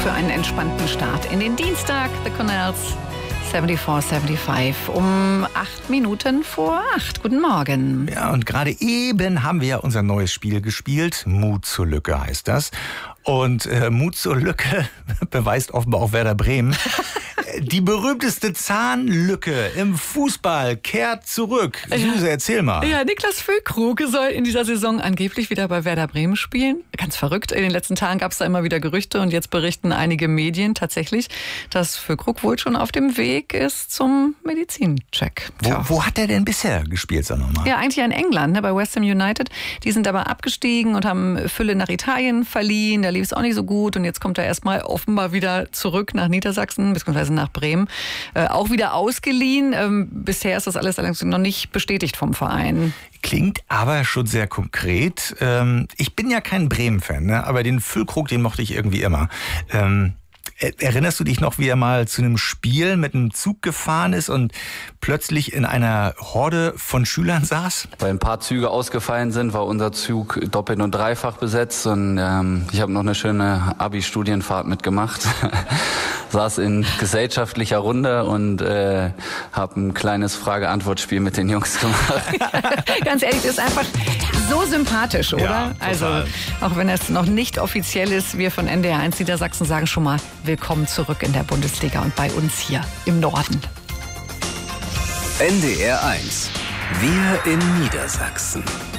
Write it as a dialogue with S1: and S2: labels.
S1: für einen entspannten Start in den Dienstag. The Canals 74-75 um 8 Minuten vor 8. Guten Morgen.
S2: Ja, und gerade eben haben wir ja unser neues Spiel gespielt. Mut zur Lücke heißt das. Und Mut zur Lücke beweist offenbar auch Werder Bremen. Die berühmteste Zahnlücke im Fußball kehrt zurück. Suse, erzähl mal.
S1: Ja, Niklas Füllkrug soll in dieser Saison angeblich wieder bei Werder Bremen spielen. Ganz verrückt. In den letzten Tagen gab es da immer wieder Gerüchte und jetzt berichten einige Medien tatsächlich, dass Füllkrug wohl schon auf dem Weg ist zum Medizincheck.
S2: Wo hat er denn bisher gespielt, sag nochmal?
S1: Ja, eigentlich in England, ne, bei West Ham United. Die sind aber abgestiegen und haben Fülle nach Italien verliehen. Da lief es auch nicht so gut und jetzt kommt er erstmal offenbar wieder zurück nach Niedersachsen, beziehungsweise nach Bremen. Auch wieder ausgeliehen. Bisher ist das alles allerdings noch nicht bestätigt vom Verein.
S2: Klingt aber schon sehr konkret. Ich bin ja kein Bremen-Fan, ne? Aber den Füllkrug, den mochte ich irgendwie immer. Erinnerst du dich noch, wie er mal zu einem Spiel mit einem Zug gefahren ist und plötzlich in einer Horde von Schülern saß?
S3: Weil ein paar Züge ausgefallen sind, war unser Zug doppelt und dreifach besetzt und ich habe noch eine schöne Abi-Studienfahrt mitgemacht. Saß in gesellschaftlicher Runde und habe ein kleines Frage-Antwort-Spiel mit den Jungs gemacht.
S1: Ganz ehrlich, das ist einfach so sympathisch, oder?
S2: Ja,
S1: also, auch wenn es noch nicht offiziell ist, wir von NDR 1 Niedersachsen sagen schon mal willkommen zurück in der Bundesliga und bei uns hier im Norden.
S4: NDR 1. Wir in Niedersachsen.